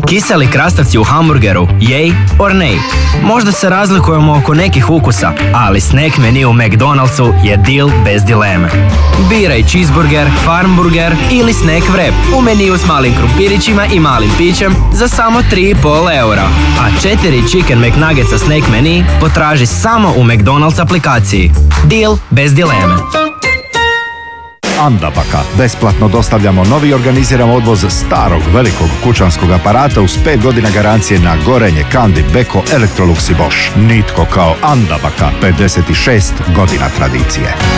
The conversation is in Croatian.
Kiseli krastavci u hamburgeru, yay or nay? Možda se razlikujemo oko nekih ukusa, ali snack menu u McDonald'su je deal bez dileme. Biraj cheeseburger, farmburger ili snack wrap u meniju s malim krumpirićima i malim pićem za samo 3,5 eura. A 4 Chicken McNuggetsa snack menu potraži samo u McDonald's aplikaciji. Deal bez dileme. Andabaka. Besplatno dostavljamo novi i organiziramo odvoz starog velikog kućanskog aparata uz 5 godina garancije na gorenje, Kandi, Beko, Electrolux i Bosch. Nitko kao Andabaka, 56 godina tradicije.